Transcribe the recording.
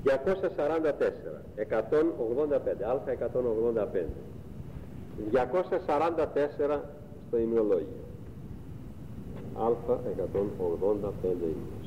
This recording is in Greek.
244, 185, α185, 244 στο ημνολόγιο, α185 ύμνος.